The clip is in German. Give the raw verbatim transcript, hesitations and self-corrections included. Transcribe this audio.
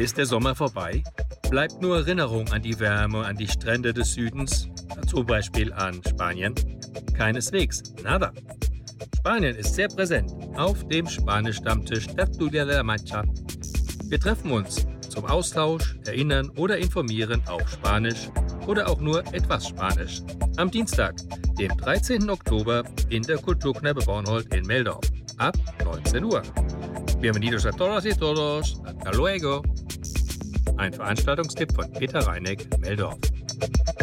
Ist der Sommer vorbei? Bleibt nur Erinnerung an die Wärme, an die Strände des Südens, zum Beispiel an Spanien? Keineswegs, nada. Spanien ist sehr präsent auf dem Spanisch-Stammtisch Tertulia de la Mancha. Wir treffen uns zum Austausch, Erinnern oder Informieren auf Spanisch oder auch nur etwas Spanisch. Am Dienstag, dem dreizehnten Oktober in der Kulturkneipe Bornhold in Meldorf ab neunzehn Uhr. Bienvenidos a todas y todos. Hasta luego. Ein Veranstaltungstipp von Peter Reineck, Meldorf.